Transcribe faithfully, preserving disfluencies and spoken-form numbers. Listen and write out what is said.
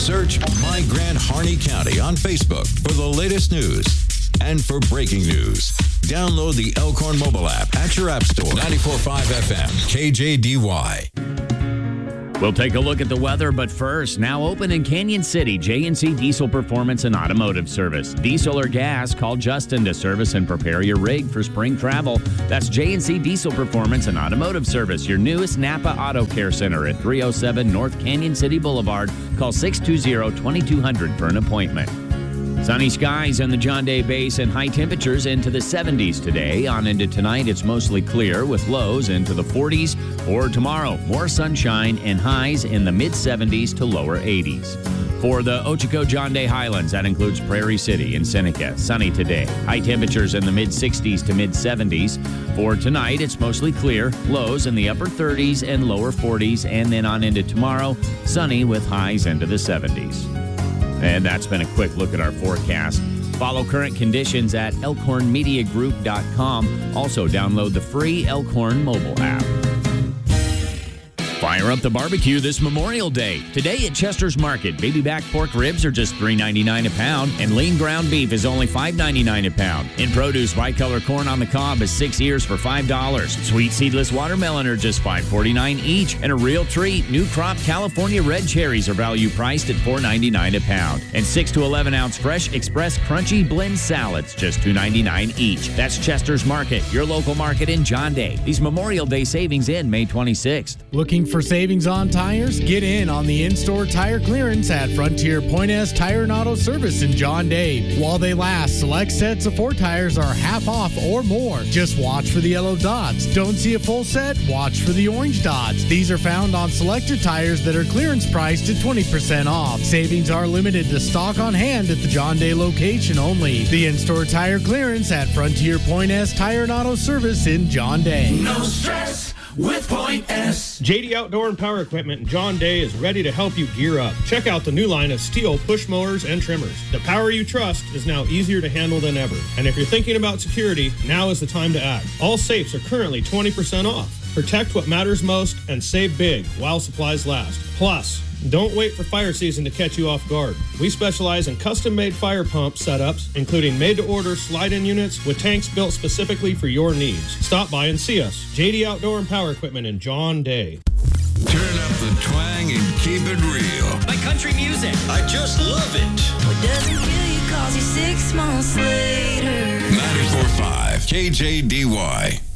Search My Grand Harney County on Facebook for the latest news. And for breaking news, download the Elkhorn mobile app at your app store. ninety-four point five F M, K J D Y. We'll take a look at the weather, but first, now open in Canyon City, J and C Diesel Performance and Automotive Service. Diesel or gas, call Justin to service and prepare your rig for spring travel. That's J and C Diesel Performance and Automotive Service, your newest Napa Auto Care Center at three oh seven North Canyon City Boulevard. Call six two zero, two two zero zero for an appointment. Sunny skies in the John Day Basin, high temperatures into the seventies today. On into tonight, it's mostly clear with lows into the forties. For tomorrow, more sunshine and highs in the mid-seventies to lower eighties. For the Ochoco John Day Highlands, that includes Prairie City and Seneca, sunny today. High temperatures in the mid-sixties to mid-seventies. For tonight, it's mostly clear, lows in the upper thirties and lower forties. And then on into tomorrow, sunny with highs into the seventies. And that's been a quick look at our forecast. Follow current conditions at elkhorn media group dot com. Also, download the free Elkhorn mobile app. Fire up the barbecue this Memorial Day. Today at Chester's Market, baby back pork ribs are just three ninety-nine a pound, and lean ground beef is only five ninety-nine a pound. In produce, bicolor corn on the cob is six ears for five dollars. Sweet seedless watermelon are just five forty-nine each. And a real treat, new crop California red cherries are value priced at four ninety-nine a pound. And six to eleven ounce fresh express crunchy blend salads, just two ninety-nine each. That's Chester's Market, your local market in John Day. These Memorial Day savings end May twenty-sixth. Looking for savings on tires? Get in on the in-store tire clearance at Frontier Point S Tire and Auto Service in John Day. While they last, select sets of four tires are half off or more. Just watch for the yellow dots. Don't see a full set? Watch for the orange dots. These are found on selected tires that are clearance priced at twenty percent off. Savings are limited to stock on hand at the John Day location only. The in-store tire clearance at Frontier Point S Tire and Auto Service in John Day. No stress with Point S. J D Outdoor and Power Equipment in John Day is ready to help you gear up. Check out the new line of steel push mowers and trimmers. The power you trust is now easier to handle than ever. And if you're thinking about security, now is the time to act. All safes are currently twenty percent off. Protect what matters most and save big while supplies last. Plus, don't wait for fire season to catch you off guard. We specialize in custom-made fire pump setups, including made-to-order slide-in units with tanks built specifically for your needs. Stop by and see us. J D Outdoor and Power Equipment in John Day. Turn up the twang and keep it real. Like country music. I just love it. What doesn't kill you calls you six months later. ninety-four point five K J D Y.